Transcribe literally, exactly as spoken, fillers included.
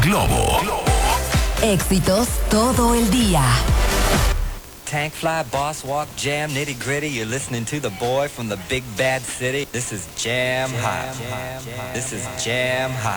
Globo. Éxitos todo el día. Tank fly, boss walk, jam, nitty gritty. You're listening to the boy from the big bad city. This is Jam Hot. This is Jam Hot.